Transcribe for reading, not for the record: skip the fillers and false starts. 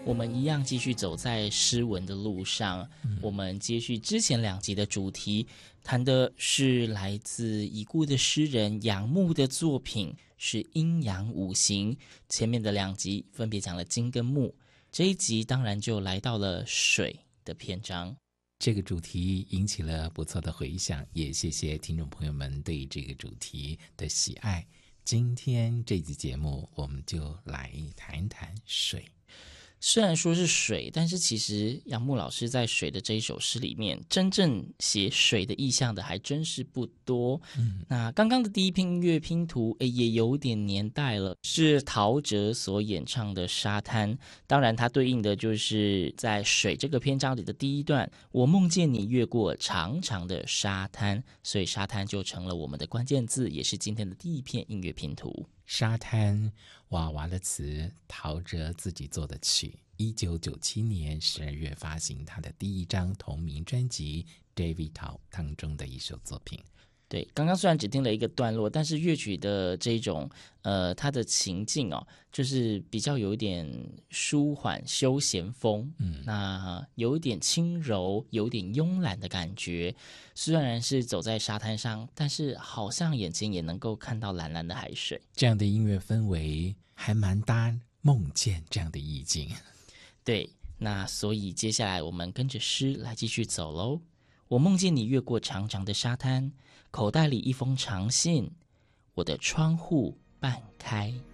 我们一样继续走在诗文的路上，我们接续之前2集的主题，谈的是来自已故的诗人杨牧的作品，是阴阳五行。前面的2集分别讲了金跟木，这一集当然就来到了水的篇章。 这个主题引起了不错的回响，也谢谢听众朋友们对这个主题的喜爱。今天这集节目我们就来谈谈水。 虽然说是水，但是其实杨牧老师在水的这一首诗里面，真正写水的意象的还真是不多。那刚刚的第一篇音乐拼图也有点年代了，是陶喆所演唱的沙滩。当然它对应的就是在水这个篇章里的第一段，我梦见你越过长长的沙滩，所以沙滩就成了我们的关键字，也是今天的第一片音乐拼图。 沙滩，娃娃的词，陶喆自己做的曲。1997年12月发行他的第一张同名专辑《David Tao》当中的一首作品。 对，刚刚虽然只听了一个段落，但是乐曲的这种它的情境就是比较有一点舒缓休闲风，那有一点轻柔，有点慵懒的感觉。虽然是走在沙滩上，但是好像眼前也能够看到蓝蓝的海水。 这样的音乐氛围还蛮搭梦见这样的意境。 对，那所以接下来我们跟着诗来继续走咯。我梦见你越过长长的沙滩，口袋里一封长信，我的窗户半开。